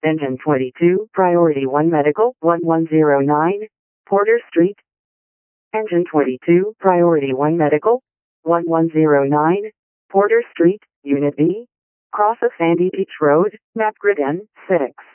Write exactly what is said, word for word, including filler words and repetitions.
Engine twenty-two, Priority one Medical, one one zero nine, Porter Street. Engine twenty-two, Priority one Medical, one one zero nine, Porter Street, Unit B. Cross of Sandy Beach Road, Map Grid N six.